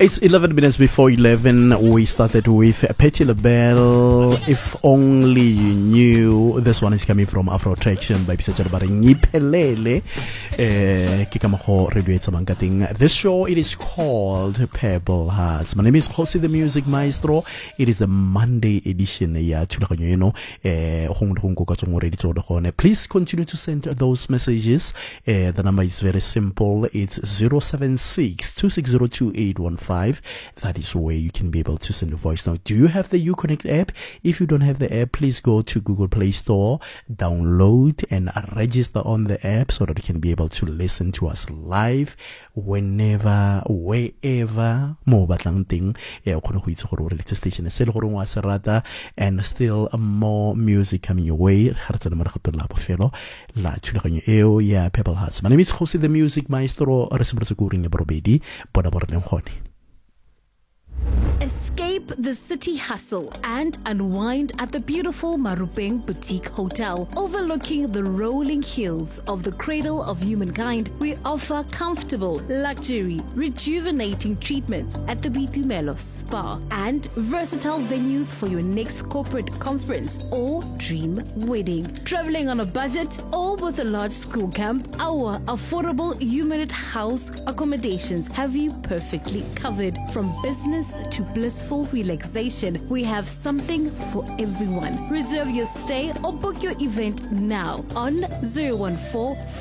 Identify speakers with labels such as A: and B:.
A: It's 11 minutes before 11. We started with Patti LaBelle. If only you knew. This one is coming from Afro Attraction by Pisa Jarabari Ngipelele. This show, it is called Pebble Hearts. My name is Jose the Music Maestro. It is the Monday edition. Please continue to send those messages. The number is very simple. It's 076-260-2815. That is where you can be able to send a voice note. Do you have the Uconnect app? If you don't have the app, please go to Google Play Store, download and register on the app so that you can be able to listen to us live whenever, wherever mo batlang teng. Station and still more music coming your way. Pebble Hearts. My name is Jose the Music Maestro.
B: Escape the city hustle and unwind at the beautiful Marupeng Boutique Hotel. Overlooking the rolling hills of the cradle of humankind, we offer comfortable, luxury, rejuvenating treatments at the Bitumelo Spa and versatile venues for your next corporate conference or dream wedding. Traveling on a budget or with a large school camp, our affordable Humanit House accommodations have you perfectly covered. From business to blissful relaxation, we have something for everyone. Reserve your stay or book your event now on 014